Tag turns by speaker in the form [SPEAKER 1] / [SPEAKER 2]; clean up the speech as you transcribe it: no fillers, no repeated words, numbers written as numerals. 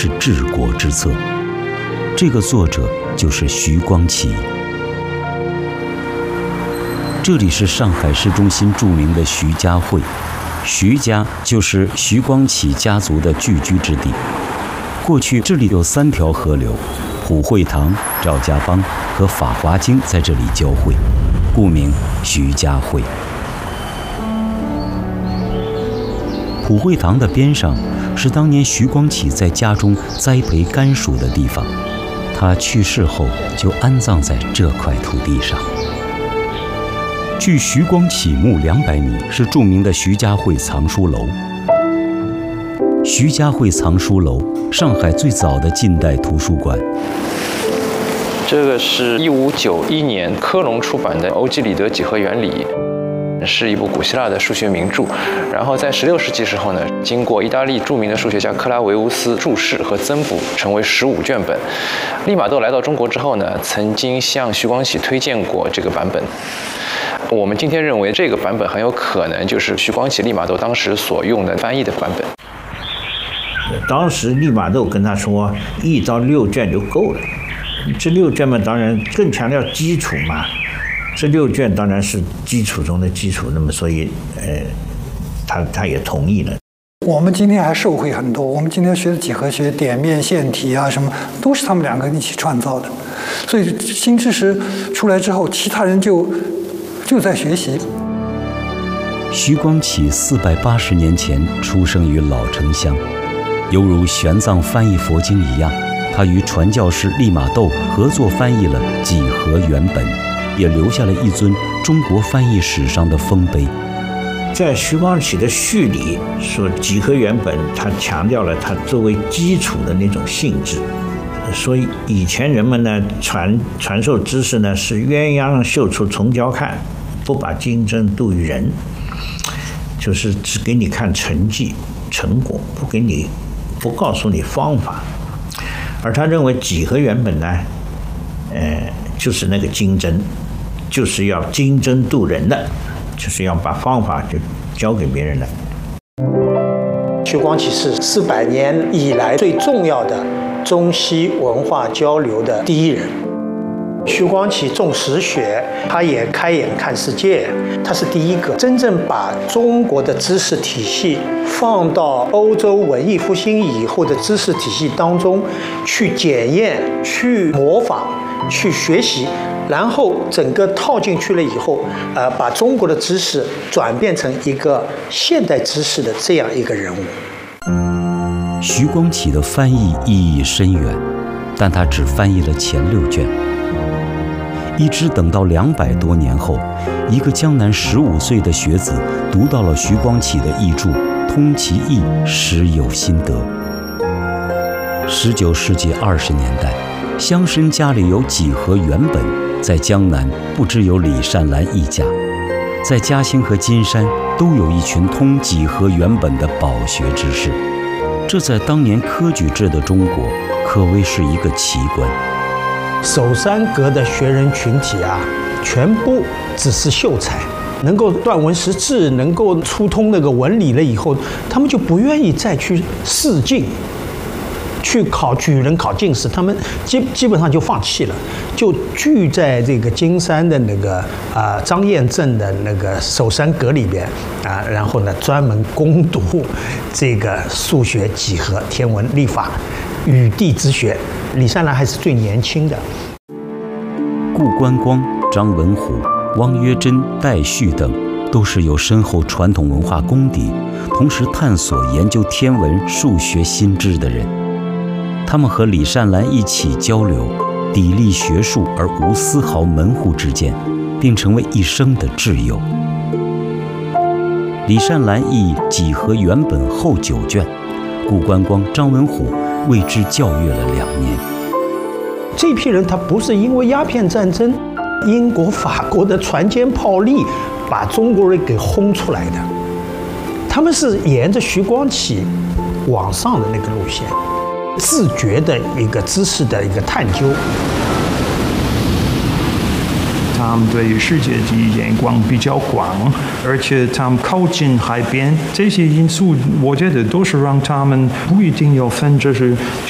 [SPEAKER 1] 是治国之策。这个作者就是徐光启。这里是上海市中心著名的徐家汇，徐家就是徐光启家族的聚居之地。过去这里有3条河流，普惠堂、赵家浜和法华经在这里交汇，故名徐家汇。普惠堂的边上是当年徐光启在家中栽培甘薯的地方，他去世后就安葬在这块土地上。距徐光启墓200米是著名的徐家汇藏书楼。徐家汇藏书楼，上海最早的近代图书馆。
[SPEAKER 2] 这个是1591年科隆出版的《欧几里得几何原理》，是一部古希腊的数学名著。然后在16世纪时候呢，经过意大利著名的数学家克拉维乌斯注释和增补，成为15卷本。利玛窦来到中国之后呢，曾经向徐光启推荐过这个版本。我们今天认为这个版本很有可能就是徐光启、利玛窦当时所用的翻译的版本。
[SPEAKER 3] 当时利玛窦跟他说，1到6卷就够了。这6卷嘛，当然更强调基础嘛。这6卷当然是基础中的基础，那么所以，他也同意了。
[SPEAKER 4] 我们今天还受惠很多，我们今天学的几何学、点面线体啊，什么都是他们2个一起创造的。所以新知识出来之后，其他人就在学习。
[SPEAKER 1] 徐光启480年前出生于老城乡。犹如玄奘翻译佛经一样，他与传教士利玛窦合作翻译了《几何原本》，也留下了一尊中国翻译史上的丰碑。
[SPEAKER 3] 在徐光启的序里说，《几何原本》他强调了他作为基础的那种性质。所以以前人们呢传授知识呢是鸳鸯绣出从交看，不把经真度于人，就是只给你看成绩成果，不告诉你方法。而他认为几何原本呢，就是那个经真，就是要经真度人的，就是要把方法就交给别人了。
[SPEAKER 5] 徐光启是400年以来最重要的中西文化交流的第一人。徐光启重实学，他也开眼看世界，他是第一个真正把中国的知识体系放到欧洲文艺复兴以后的知识体系当中去检验、去模仿、去学习，然后整个套进去了以后，把中国的知识转变成一个现代知识的这样一个人物。
[SPEAKER 1] 徐光启的翻译意义深远，但他只翻译了前6卷。一直等到200多年后，一个江南15岁的学子读到了徐光启的译著，通其意，实有心得。19世纪20年代，乡绅家里有几何原本，在江南不只有李善兰一家，在嘉兴和金山都有一群通几何原本的饱学之士。这在当年科举制的中国，可谓是一个奇观。
[SPEAKER 5] 守山阁的学人群体啊，全部只是秀才，能够断文识字，能够粗通那个文理了以后，他们就不愿意再去试进，去考举人、考进士，他们基本上就放弃了，就聚在这个金山的那个张堰镇的那个守山阁里边啊，然后呢专门攻读这个数学、几何、天文、历法、语地之学。李善兰还是最年轻的。
[SPEAKER 1] 顾观光、张文虎、汪约真、戴旭等都是有深厚传统文化功底，同时探索研究天文、数学新知的人。他们和李善兰一起交流，砥砺学术而无丝毫门户之见，并成为一生的挚友。李善兰译《几何原本》后9卷，顾观光、张文虎为之教阅了2年。
[SPEAKER 5] 这批人他不是因为鸦片战争、英国、法国的船坚炮利把中国人给轰出来的，他们是沿着徐光启往上的那个路线，自觉的一个知识的一个探究。
[SPEAKER 6] 他们对世界的眼光比较广，而且他们靠近海边，这些因素我觉得都是让他们不一定要分这是